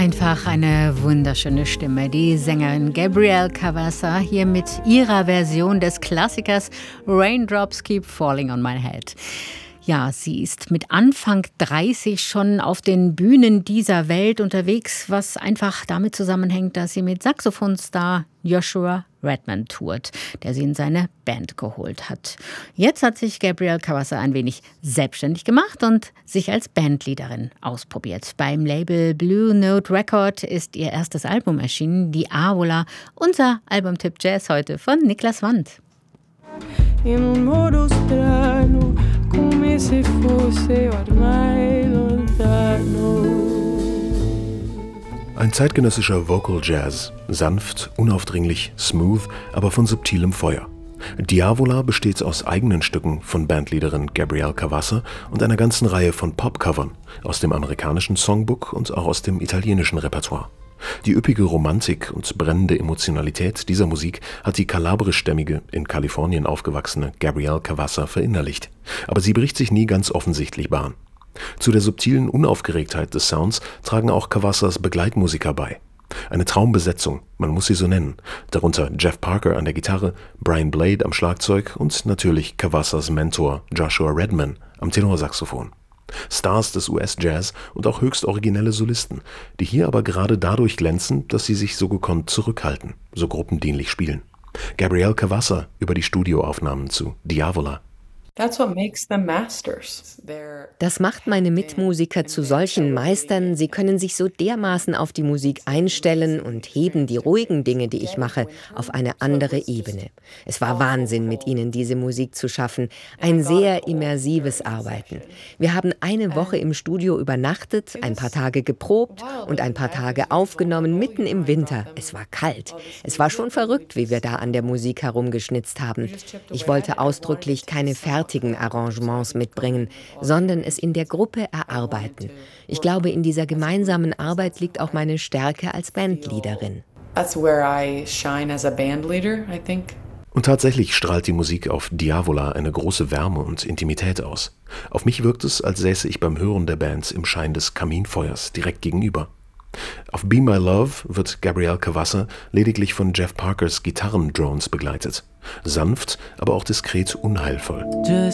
Einfach eine wunderschöne Stimme. Die Sängerin Gabrielle Cavassa hier mit ihrer Version des Klassikers Raindrops Keep Falling on My Head. Ja, sie ist mit Anfang 30 schon auf den Bühnen dieser Welt unterwegs, was einfach damit zusammenhängt, dass sie mit Saxophonstar Joshua Redman tourt, der sie in seine Band geholt hat. Jetzt hat sich Gabrielle Cavassa ein wenig selbstständig gemacht und sich als Bandleaderin ausprobiert. Beim Label Blue Note Record ist ihr erstes Album erschienen, Diavola. Unser Albumtipp Jazz heute von Niklas Wandt. In un modo strano, come se fosse ormai lontano. Ein zeitgenössischer Vocal Jazz, sanft, unaufdringlich, smooth, aber von subtilem Feuer. Diavola besteht aus eigenen Stücken von Bandleaderin Gabrielle Cavassa und einer ganzen Reihe von Popcovern aus dem amerikanischen Songbook und auch aus dem italienischen Repertoire. Die üppige Romantik und brennende Emotionalität dieser Musik hat die kalabrischstämmige, in Kalifornien aufgewachsene Gabrielle Cavassa verinnerlicht. Aber sie bricht sich nie ganz offensichtlich Bahn. Zu der subtilen Unaufgeregtheit des Sounds tragen auch Cavassas Begleitmusiker bei. Eine Traumbesetzung, man muss sie so nennen. Darunter Jeff Parker an der Gitarre, Brian Blade am Schlagzeug und natürlich Cavassas Mentor Joshua Redman am Tenorsaxophon. Stars des US-Jazz und auch höchst originelle Solisten, die hier aber gerade dadurch glänzen, dass sie sich so gekonnt zurückhalten, so gruppendienlich spielen. Gabrielle Cavassa über die Studioaufnahmen zu Diavola. Das macht meine Mitmusiker zu solchen Meistern. Sie können sich so dermaßen auf die Musik einstellen und heben die ruhigen Dinge, die ich mache, auf eine andere Ebene. Es war Wahnsinn, mit ihnen diese Musik zu schaffen. Ein sehr immersives Arbeiten. Wir haben eine Woche im Studio übernachtet, ein paar Tage geprobt und ein paar Tage aufgenommen, mitten im Winter. Es war kalt. Es war schon verrückt, wie wir da an der Musik herumgeschnitzt haben. Ich wollte ausdrücklich keine fertigen Arrangements mitbringen, sondern es in der Gruppe erarbeiten. Ich glaube, in dieser gemeinsamen Arbeit liegt auch meine Stärke als Bandleaderin. Und tatsächlich strahlt die Musik auf Diavola eine große Wärme und Intimität aus. Auf mich wirkt es, als säße ich beim Hören der Band im Schein des Kaminfeuers direkt gegenüber. Auf Be My Love wird Gabrielle Cavassa lediglich von Jeff Parkers Gitarrendrones begleitet. Sanft, aber auch diskret unheilvoll. Just